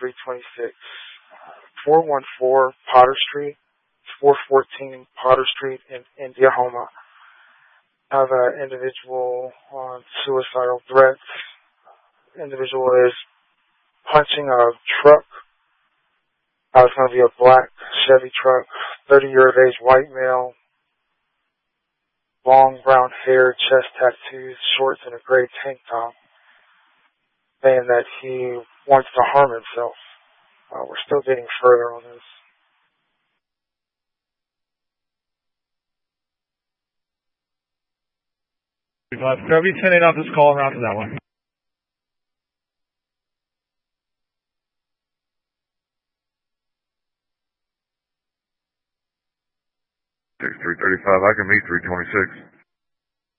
326. 414 Potter Street, 414 Potter Street in Indiahoma. I have an individual on suicidal threats. Individual is punching a truck. It's going to be a black Chevy truck, 30-year of age, white male, long brown hair, chest tattoos, shorts, and a gray tank top, saying that he wants to harm himself. We're still getting further on this. Kirby 10-8 off this call and route to that one. 335, I can meet 326.